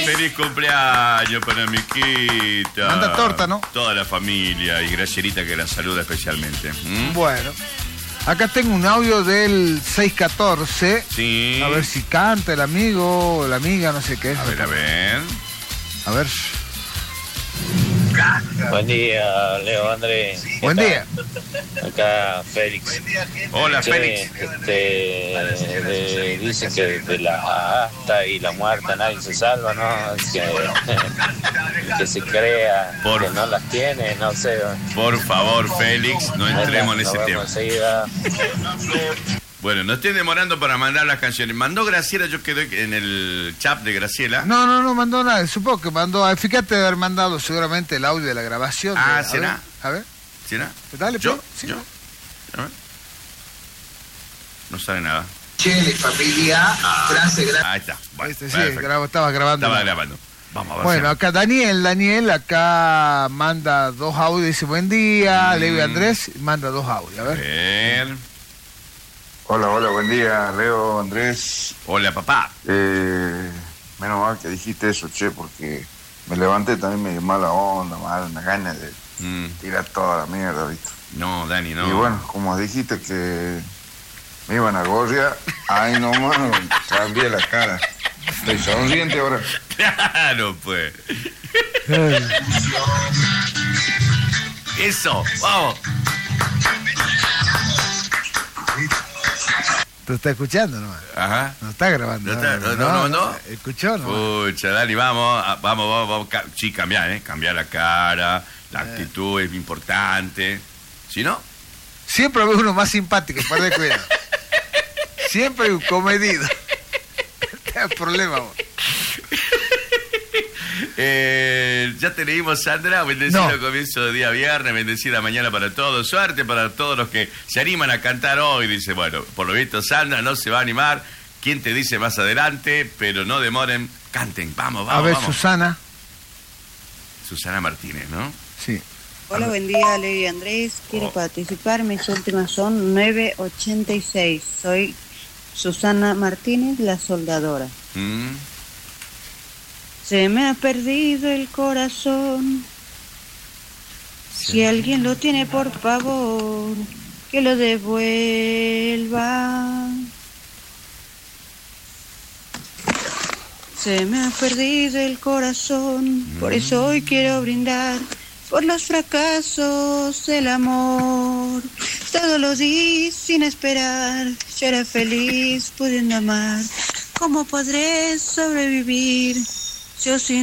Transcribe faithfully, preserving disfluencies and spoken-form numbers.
feliz cumpleaños para Miquita. Manda torta, ¿no? Toda la familia y Gracierita que la saluda especialmente. ¿Mm? Bueno. Acá tengo un audio del seis catorce. Sí. A ver si canta el amigo o la amiga, no sé qué es. A ver, a ver. A ver. Buen día, Leo, Andrés. Buen día. Acá Félix. Hola, Che, Félix. Este, de- dicen que de la asta y la muerta nadie se salva, ¿no? Que, que se crea Por- que no las tiene, no sé. Por favor, Félix, no entremos en Nos ese tema. vemos enseguida. Bueno, no estén demorando para mandar las canciones. Mandó Graciela, yo quedé en el chat de Graciela. No, no, no mandó nada. Supongo que mandó. Fíjate de haber mandado seguramente el audio de la grabación. Ah, de- a ¿será? ver, A ver. ¿Será? Dale, ¿Yo? pues, sí. ¿Yo? A ver. No sale nada. Chele, familia, frase grande. Ahí está. Bueno, Este, sí, perfecto. grabo- estaba grabando. Estaba grabando. Vamos a ver. Bueno, acá Daniel, Daniel, acá manda dos audios, dice buen día, Mm. Leo y Andrés, manda dos audios, a A ver. ver. Hola, hola, buen día, Leo, Andrés. Hola, papá. Eh, menos mal que dijiste eso, che, porque me levanté también medio mala onda, mal, una gana de Mm, tirar toda la mierda, ¿viste? no, Dani, no. Y bueno, como dijiste que me iban a gorrear, ahí nomás cambié la cara. Estoy sonriente ahora. Claro, pues. Eso, vamos. ¿Te está escuchando nomás? Ajá. No está grabando. No está- no, no, no. ¿Escuchó no? Pucha, Dani, vamos, ah, vamos, vamos, vamos. ca- Sí, cambiar, ¿eh? Cambiar la cara, la actitud es importante. ¿Sí, no? Siempre hay uno más simpático, para de cuidado. Siempre hay un comedido. Te da problema, vos. Eh, ya te leímos, Sandra. Bendecido No. comienzo de día viernes, bendecida mañana para todos. Suerte para todos los que se animan a cantar hoy. Dice, bueno, por lo visto Sandra no se va a animar. ¿Quién te dice más adelante? Pero no demoren, canten. Vamos, vamos, A ver, vamos. Susana. Susana Martínez, ¿no? Sí. Hola, buen día, Leo y Andrés. Quiero Oh. participar. Mis últimas son nueve ochenta y seis. Soy Susana Martínez, la soldadora. Mm. Se me ha perdido el corazón. Si alguien lo tiene, por favor, que lo devuelva. Se me ha perdido el corazón, por eso hoy quiero brindar por los fracasos del amor. Todo lo di sin esperar, yo era feliz pudiendo amar. ¿Cómo podré sobrevivir? Yo sin